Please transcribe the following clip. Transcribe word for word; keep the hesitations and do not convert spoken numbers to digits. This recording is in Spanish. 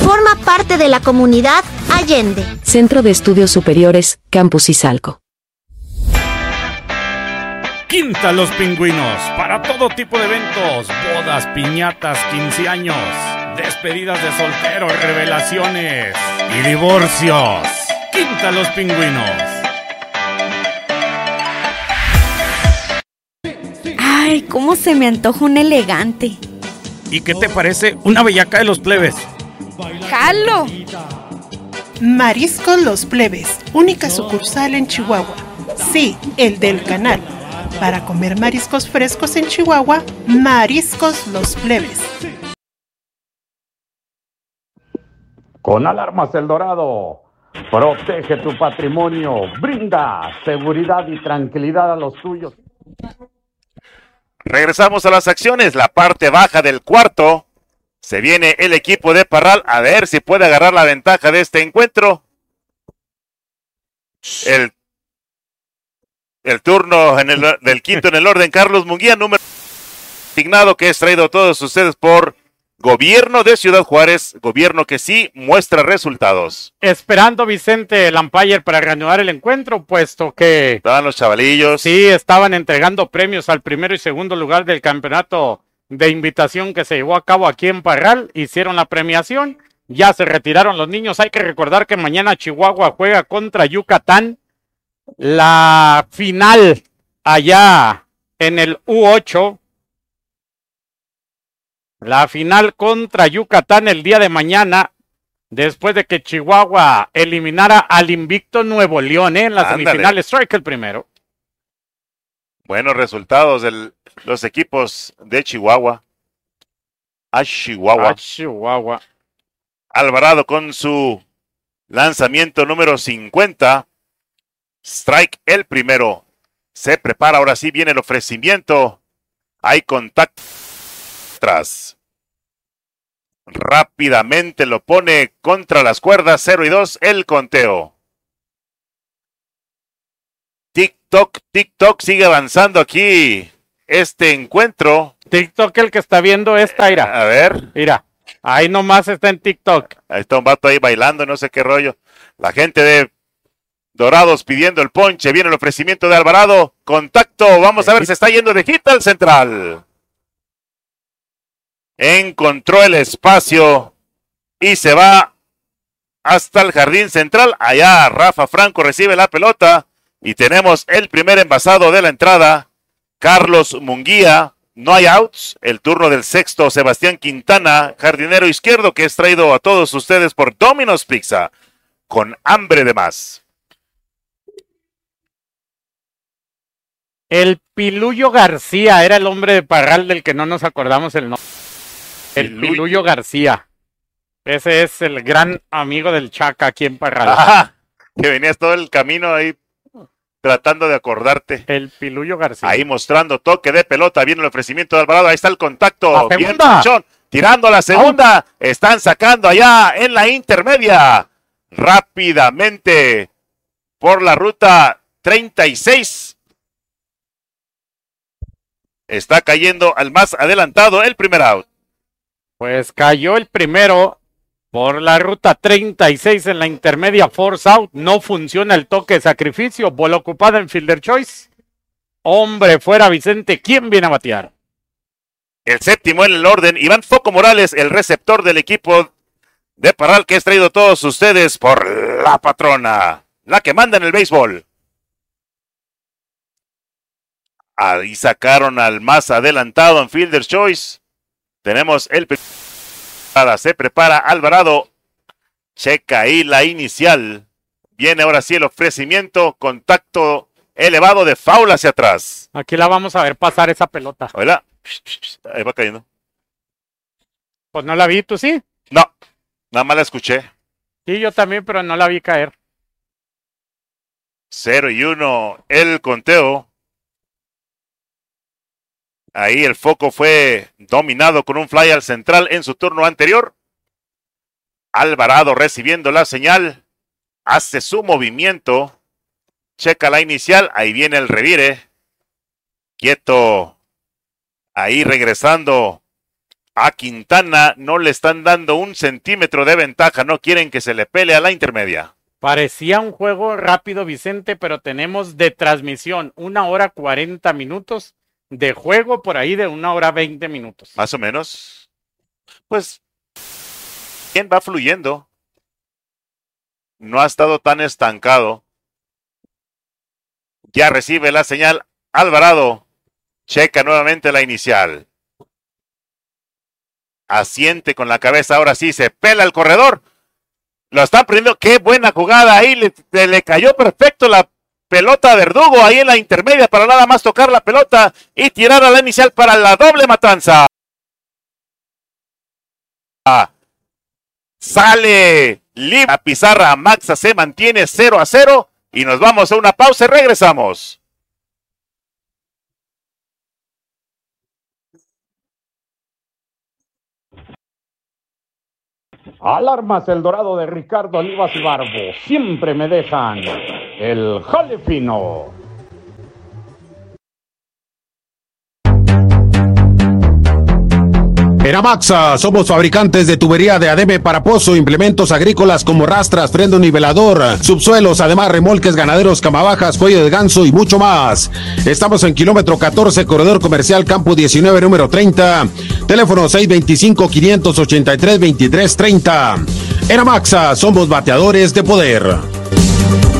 Forma parte de la comunidad Allende. Centro de Estudios Superiores, Campus Izalco. Quinta Los Pingüinos, para todo tipo de eventos, bodas, piñatas, quince años, despedidas de solteros, revelaciones y divorcios. Quinta Los Pingüinos. Ay, cómo se me antoja un elegante. ¿Y qué te parece una bellaca de los plebes? ¡Jalo! Mariscos Los Plebes, única sucursal en Chihuahua. Sí, el del canal. Para comer mariscos frescos en Chihuahua, Mariscos Los Plebes. Con Alarmas El Dorado, protege tu patrimonio, brinda seguridad y tranquilidad a los tuyos. Regresamos a las acciones, la parte baja del cuarto. Se viene el equipo de Parral a ver si puede agarrar la ventaja de este encuentro. El, el turno en el, del quinto en el orden, Carlos Munguía, número asignado, que es traído a todos ustedes por Gobierno de Ciudad Juárez, gobierno que sí muestra resultados. Esperando Vicente el umpire para reanudar el encuentro, puesto que estaban los chavalillos. Sí, estaban entregando premios al primero y segundo lugar del campeonato de invitación que se llevó a cabo aquí en Parral. Hicieron la premiación, ya se retiraron los niños. Hay que recordar que mañana Chihuahua juega contra Yucatán, la final allá en el U ocho. La final contra Yucatán el día de mañana, después de que Chihuahua eliminara al invicto Nuevo León, ¿eh? En las Ándale. semifinales. Strike el primero. Buenos resultados de los equipos de Chihuahua. A Chihuahua. A Chihuahua. Alvarado con su lanzamiento número cincuenta. Strike el primero. Se prepara, ahora sí viene el ofrecimiento. Hay contacto atrás. Rápidamente lo pone contra las cuerdas, cero y dos el conteo. TikTok, TikTok sigue avanzando aquí este encuentro. TikTok el que está viendo esta, mira. A ver. Mira, ahí nomás está en TikTok. Ahí está un vato ahí bailando, no sé qué rollo. La gente de Dorados pidiendo el ponche, viene el ofrecimiento de Alvarado. Contacto, vamos a ver, se está yendo de hit al central. Encontró el espacio y se va hasta el jardín central. Allá Rafa Franco recibe la pelota y tenemos el primer envasado de la entrada, Carlos Munguía. No hay outs. El turno del sexto, Sebastián Quintana, jardinero izquierdo, que es traído a todos ustedes por Domino's Pizza, con hambre de más. El Piluyo García era el hombre de Parral del que no nos acordamos el nombre. El Piluyo. Piluyo García. Ese es el gran amigo del Chaca aquí en Parral. Ajá, que venías todo el camino ahí tratando de acordarte. El Piluyo García. Ahí mostrando toque de pelota, viene el ofrecimiento de Alvarado, ahí está el contacto. La Bien, segunda. Pichón, tirando a la segunda. Están sacando allá en la intermedia. Rápidamente por la ruta treinta y seis. Está cayendo al más adelantado el primer out. Pues cayó el primero por la ruta treinta y seis en la intermedia, force out. No funciona el toque de sacrificio. Bola ocupada en fielder choice. Hombre fuera, Vicente. ¿Quién viene a batear? El séptimo en el orden, Iván Foco Morales, el receptor del equipo de Parral, que es traído a todos ustedes por la patrona, la que manda en el béisbol. Ahí sacaron al más adelantado en fielder choice. Tenemos el... Se prepara Alvarado. Checa ahí la inicial. Viene ahora sí el ofrecimiento. Contacto elevado de foul hacia atrás. Aquí la vamos a ver pasar esa pelota. Hola. Ahí va cayendo. Pues no la vi, ¿tú sí? No, nada más la escuché. Sí, yo también, pero no la vi caer. Cero y uno el conteo. Ahí el foco fue dominado con un fly al central en su turno anterior. Alvarado recibiendo la señal. Hace su movimiento. Checa la inicial. Ahí viene el revire. Quieto. Ahí regresando A Quintana no le están dando un centímetro de ventaja, no quieren que se le pele a la intermedia. Parecía un juego rápido, Vicente, pero tenemos de transmisión una hora cuarenta minutos, de juego por ahí de una hora veinte minutos. Más o menos. Pues, ¿quién va fluyendo? No ha estado tan estancado. Ya recibe la señal Alvarado. Checa nuevamente la inicial. Asiente con la cabeza, ahora sí, se pela el corredor. Lo están prendiendo, qué buena jugada ahí, le, le cayó perfecto la pelota a Verdugo ahí en la intermedia para nada más tocar la pelota y tirar a la inicial para la doble matanza. Sale libre la pizarra, Maxa se mantiene cero a cero y nos vamos a una pausa y regresamos. Alarmas El Dorado de Ricardo Olivas y Barbo. Siempre me dejan el jale fino. En Amaxa somos fabricantes de tubería de ademe para pozo, implementos agrícolas como rastras, freno nivelador, subsuelos, además remolques ganaderos, camabajas, cuello de ganso y mucho más. Estamos en kilómetro catorce, corredor comercial Campo diecinueve, número treinta. Teléfono seis veinticinco, quinientos ochenta y tres, veintitrés treinta. En Amaxa somos bateadores de poder.